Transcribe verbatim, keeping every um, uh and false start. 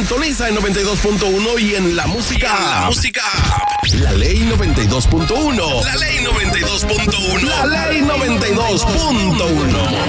Sintoniza en noventa y dos punto uno y en la música. Y en la música. La Ley noventa y dos punto uno. La Ley noventa y dos punto uno. La Ley noventa y dos punto uno.